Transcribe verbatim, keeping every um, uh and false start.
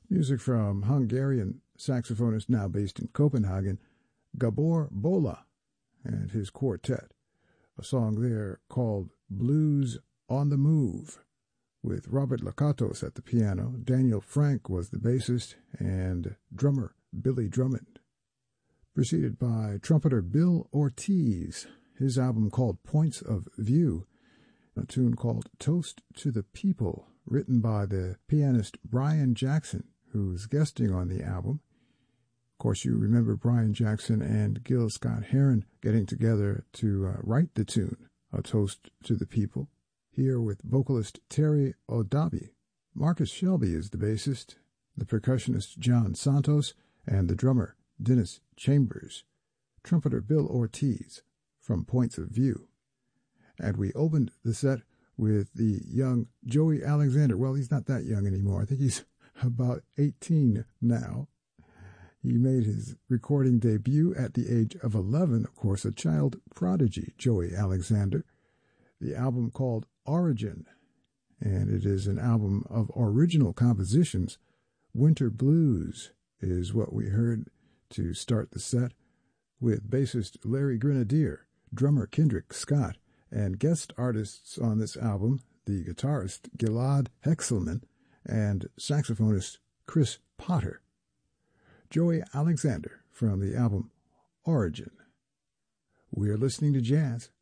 Music from Hungarian saxophonist now based in Copenhagen, Gabor Bola, and his quartet. A song there called Blues on the Move, with Robert Lakatos at the piano. Daniel Frank was the bassist, and drummer Billy Drummond. Preceded by trumpeter Bill Ortiz, his album called Points of View, a tune called Toast to the People, written by the pianist Brian Jackson, who's guesting on the album. Of course, you remember Brian Jackson and Gil Scott-Heron getting together to uh, write the tune, A Toast to the People, here with vocalist Terry Odabi. Marcus Shelby is the bassist, the percussionist John Santos, and the drummer Dennis Chambers, trumpeter Bill Ortiz from Points of View. And we opened the set with the young Joey Alexander. Well, he's not that young anymore. I think he's about eighteen now. He made his recording debut at the age of eleven, of course, a child prodigy, Joey Alexander. The album called Origin, and it is an album of original compositions. Winter Blues is what we heard to start the set, with bassist Larry Grenadier, drummer Kendrick Scott, and guest artists on this album, the guitarist Gilad Hexelman and saxophonist Chris Potter. Joey Alexander from the album Origin. We're listening to jazz.